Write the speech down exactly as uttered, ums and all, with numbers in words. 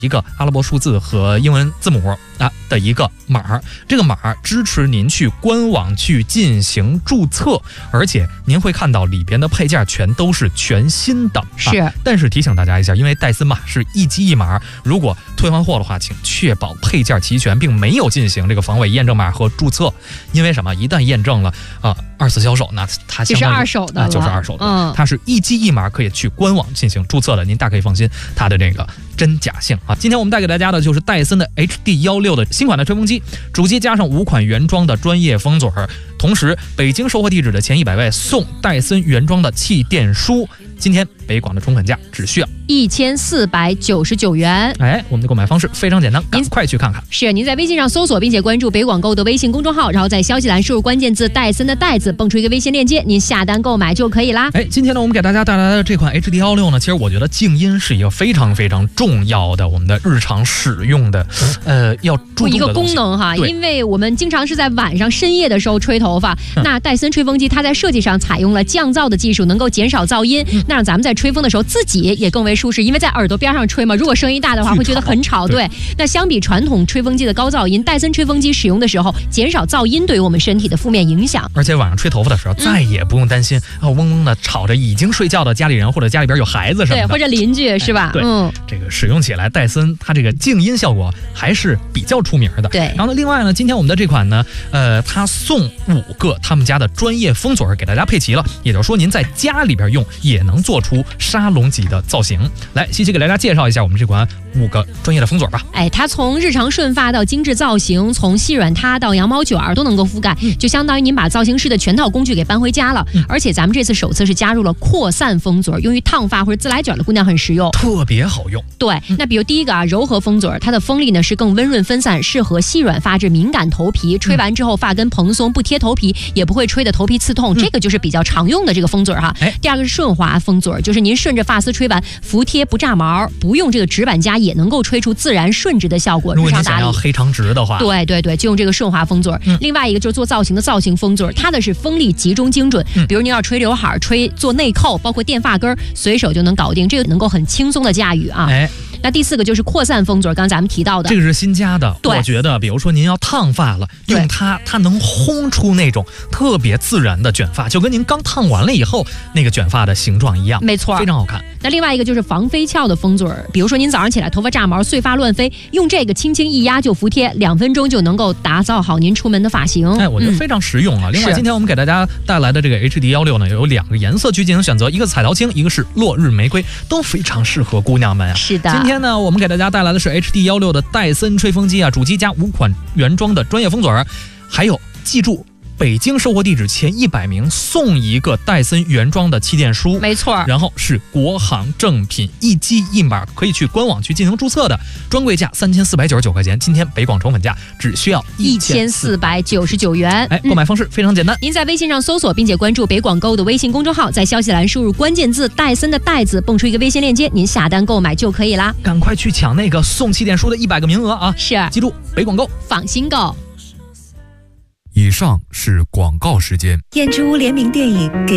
一个阿拉伯数字和英文字母啊的一个码，这个码支持您去官网去进行注册，而且您会看到里边的配件全都是全新的。 是、 啊，但是提醒大家一下，因为戴森嘛是一机一码，如果退换货的话，请确保配件齐全，并没有进行这个防伪验证码和注册。因为什么？一旦验证了啊，二次销售，那它这是二手的、 啊，就是二手的， 嗯， 它是一机一码，可以去官网进行注册的，您大可以放心它的这个真假性啊。今天我们带给大家的就是戴森的 H D 十六 的新款的吹风机，主机加上五款原装的专业风嘴儿，同时北京售货地址的前一百位送戴森原装的气垫书。今天北广的冲粉价只需要一千四百九十九元。 哎，我们的购买方式非常简单，赶快去看看。 是，您在微信上搜索并且关注北广购的微信公众号，然后在消息栏输入关键字戴森的戴字，蹦出一个微信链接，您下单购买就可以啦。 哎，今天呢，我们给大家带来的这款 H D 十六 呢，其实我觉得静音是一个非常非常重要的我们的日常使用的，呃，要注重的一个功能哈，因为我们经常是在晚上深夜的时候吹头发，嗯、那戴森吹风机它在设计上采用了降噪的技术，能够减少噪音，嗯、那让咱们在吹风的时候自己也更为舒适，因为在耳朵边上吹嘛，如果声音大的话会觉得很吵。对，那相比传统吹风机的高噪音，戴森吹风机使用的时候减少噪音对于我们身体的负面影响， 而且晚上吹头发的时候、嗯、再也不用担心啊嗡嗡的吵着已经睡觉的家里人或者家里边有孩子什么的， 对，或者邻居是吧？ 哎、对，嗯，这个使用起来戴森它这个静音效果还是比较出名的。 对， 然后呢，另外呢，今天我们的这款呢，呃，它送五个他们家的专业风嘴给大家配齐了，也就是说您在家里边用也能做出沙龙级的造型。来，西西给大家介绍一下我们这款五个专业的风嘴吧。 哎，它从日常顺发到精致造型，从细软塌到羊毛卷都能够覆盖、嗯，就相当于您把造型师的全套工具给搬回家了。嗯、而且咱们这次首次是加入了扩散风嘴，用于烫发或者自来卷的姑娘很实用， 特别好用。 对，嗯、那比如第一个啊，柔和风嘴，它的风力呢是更温润分散，适合细软发质敏感头皮，吹完之后发根蓬松，不贴头皮，也不会吹得头皮刺痛，嗯、这个就是比较常用的这个风嘴哈。哎、第二个是顺滑风嘴，就是您顺着发丝吹完，服帖不炸毛，不用这个直板夹也能够吹出自然顺直的效果。 如果你想要黑长直的话， 对对对，就用这个顺滑风嘴、嗯。另外一个就是做造型的造型风嘴，它的是风力集中精准，嗯、比如您要吹刘海、吹做内扣，包括垫发根，随手就能搞定，这个能够很轻松的驾驭啊。 哎。 那第四个就是扩散风嘴，刚才咱们提到的， 这个是新加的。我觉得，比如说您要烫发了，用它，它能烘出那种特别自然的卷发，就跟您刚烫完了以后那个卷发的形状一样， 没错， 非常好看。 那另外一个就是防飞翘的风嘴，比如说您早上起来头发炸毛、碎发乱飞，用这个轻轻一压就服帖，两分钟就能够打造好您出门的发型。 哎，我觉得非常实用啊。嗯、另外，今天我们给大家带来的这个 H D 十六 呢，有两个颜色去进行选择，一个彩桃青，一个是落日玫瑰，都非常适合姑娘们啊。 是的。 今天呢，我们给大家带来的是 H D 十六 的戴森吹风机啊，主机加五款原装的专业风嘴，还有记住。北京售货地址前一百名送一个戴森原装的气垫书， 没错。 然后是国行正品，一机一码，可以去官网去进行注册的，专柜价三千四百九十九块钱，今天北广冲粉价只需要一千四百九十九元。 哎，购买方式非常简单， 嗯、您在微信上搜索并且关注北广购的微信公众号，在消息栏输入关键字戴森的戴字，蹦出一个微信链接，您下单购买就可以啦。 赶快去抢那个送气垫书的一百个名额啊！ 是， 记住北广购， 放心购。 以上是广告时间。 燕之屋联名电影给